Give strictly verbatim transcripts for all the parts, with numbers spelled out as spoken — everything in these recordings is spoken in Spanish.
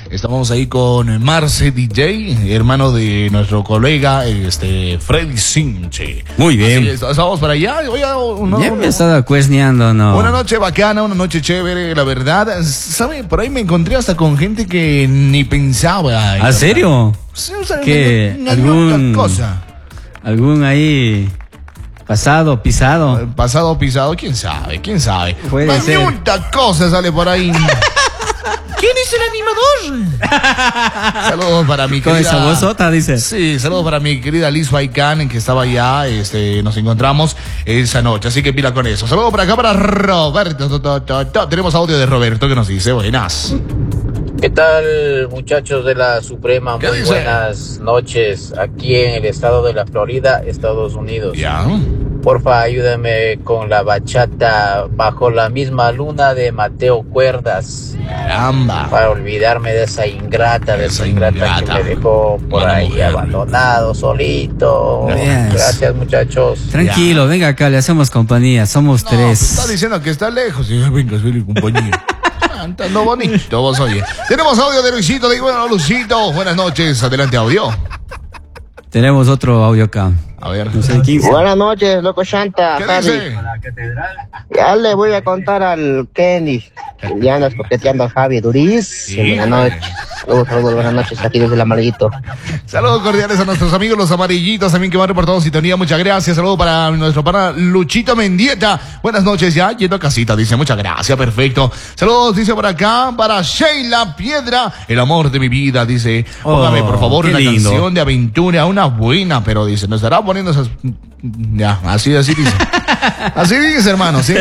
Estamos ahí con Marce D J, hermano de nuestro colega este Freddy Sinche. Muy bien. Así es, estamos para allá. Oye, no, ya me no, he estado cuesneando, ¿no? Una noche bacana, una noche chévere, la verdad. ¿Sabe? Por ahí me encontré hasta con gente que ni pensaba. ¿A serio? Sí, o sea, ¿Qué? una- una ¿Algún, cosa. algún ahí pasado, pisado? Pasado pisado, quién sabe, quién sabe. Puede ser. Mucha cosa sale por ahí. ¿Quién es el animador? Saludos para mi Con querida... esa vozota, dice. Sí, saludos para mi querida Liz Faikán, que estaba allá, este, nos encontramos esa noche, así que pila con eso. Saludos para acá para Roberto. To, to, to. Tenemos audio de Roberto que nos dice, buenas. ¿Qué tal, muchachos de la Suprema? ¿Qué Muy dice? buenas noches aquí en el estado de la Florida, Estados Unidos. Ya. Porfa, ayúdame con la bachata Bajo la misma luna de Mateo Cuerdas. Caramba. Para olvidarme de esa ingrata, de esa Esa ingrata, ingrata. que me dejó por Buena ahí mujer. abandonado, solito. Gracias. Gracias, muchachos. Tranquilo, venga acá, le hacemos compañía. Somos No, tres. pues está diciendo que está lejos. Y venga, soy mi compañía. Ah, está no bonito, vos oye. Tenemos audio de Luisito. Digo, bueno, Luisito, buenas noches. Adelante, audio. Tenemos otro audio acá. A ver. No sé, quince. Buenas noches, loco Shanta, ¿Qué Javi. dice? Ya le voy a contar al Kenny. Ya andas coqueteando a Javi, durísimo. Sí. Buenas noches. Saludos, saludos, buenas noches, aquí desde el Amarillito. Saludos cordiales a nuestros amigos los amarillitos también que van reportando sintonía. Muchas gracias. Saludos para nuestro pana Luchito Mendieta. Buenas noches ya, yendo a casita. Dice, muchas gracias, perfecto. Saludos, dice por acá, para Sheila Piedra, el amor de mi vida. Dice, póngame por favor qué una lindo. canción de aventura, una buena, pero dice, nos estará poniendo esas... Ya, así, así dice. Así dice, hermano, ¿sí?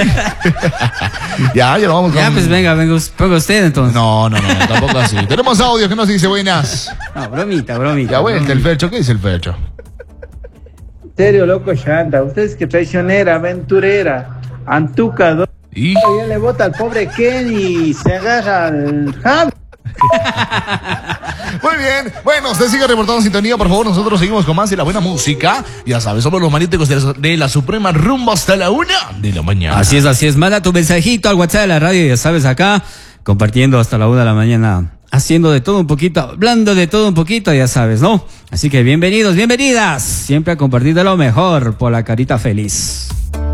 ya, ya lo vamos con... Ya, pues venga, venga, us- ponga usted entonces. No, no, no, tampoco así. Tenemos audio que nos dice, buenas. No, bromita, bromita. Ya, vuelta, el bromita. Fercho, ¿qué dice el Fercho? En serio, loco Shanta, usted es que traicionera, aventurera, antucador. Y... Ya le vota al pobre Kenny y se agarra al Javi. Muy bien, bueno, usted sigue reportando sintonía, por favor, nosotros seguimos con más de la buena música. Ya sabes, somos los magnéticos de la, de la Suprema rumbo hasta la una de la mañana. Así es, así es. Manda tu mensajito al WhatsApp de la radio, ya sabes, acá, compartiendo hasta la una de la mañana, haciendo de todo un poquito, hablando de todo un poquito, ya sabes, ¿no? Así que bienvenidos, bienvenidas, siempre a compartir de lo mejor por la carita feliz.